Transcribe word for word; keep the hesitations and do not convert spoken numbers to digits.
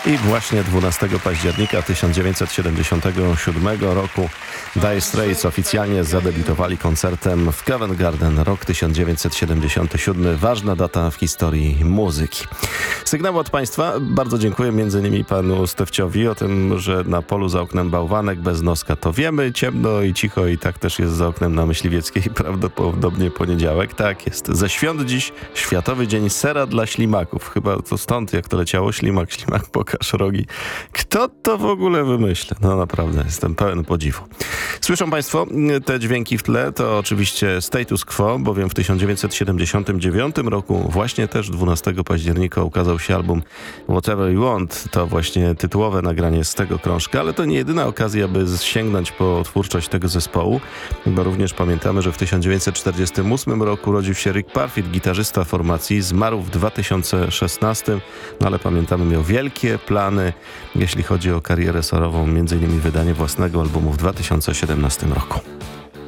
I właśnie dwunastego października tysiąc dziewięćset siedemdziesiątego siódmego roku Dire Straits oficjalnie zadebiutowali koncertem w Covent Garden. Rok tysiąc dziewięćset siedemdziesiąty siódmy. Ważna data w historii muzyki. Sygnały od Państwa. Bardzo dziękuję między innymi panu Stefciowi o tym, że na polu za oknem bałwanek bez noska. To wiemy, ciemno i cicho i tak też jest za oknem na Myśliwieckiej. Prawdopodobnie poniedziałek. Tak jest. Ze świąt dziś Światowy Dzień Sera dla Ślimaków. Chyba to stąd, jak to leciało. Ślimak, ślimak, pokaż rogi. Kto to w ogóle wymyśla? No naprawdę, jestem pełen podziwu. Słyszą Państwo te dźwięki w tle? To oczywiście Status Quo, bowiem w tysiąc dziewięćset siedemdziesiątym dziewiątym roku, właśnie też dwunastego października, ukazał się album Whatever You Want. To właśnie tytułowe nagranie z tego krążka, ale to nie jedyna okazja, by sięgnąć po twórczość tego zespołu, bo również pamiętamy, że w tysiąc dziewięćset czterdziestym ósmym roku urodził się Rick Parfitt, gitarzysta formacji, zmarł w dwa tysiące szesnastym, no ale pamiętamy, miał wielkie plany, jeśli chodzi o karierę solową, między innymi wydanie własnego albumu w dwa tysiące siedemnastym roku.